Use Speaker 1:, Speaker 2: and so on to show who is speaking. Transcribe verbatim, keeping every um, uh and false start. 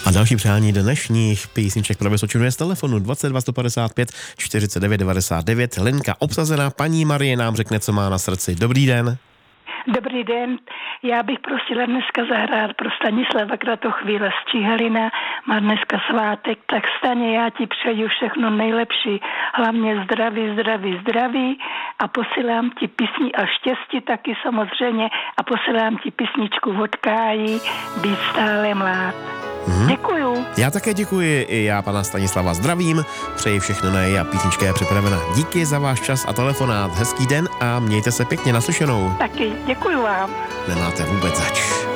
Speaker 1: A další přání dnešních písniček pro Vysočinu je z telefonu dvacet dva sto padesát pět čtyřicet devět devadesát devět. Linka obsazená, paní Marie nám řekne, co má na srdci. Dobrý den.
Speaker 2: Dobrý den, já bych prosila dneska zahrát pro Stanislava Kratochvíle z Číhalina, má dneska svátek, tak Staně, já ti přeju všechno nejlepší, hlavně zdraví, zdraví, zdraví a posílám ti písni a štěstí taky samozřejmě a posílám ti písničku od Káji, Být stále mlád. Hmm. Děkuju.
Speaker 1: Já také děkuji, i já pana Stanislava zdravím, přeji všechno nej a písnička je připravena. Díky za váš čas a telefonát, hezký den a mějte se pěkně, naslyšenou.
Speaker 2: Taky, děkuju vám.
Speaker 1: Nemáte vůbec zač.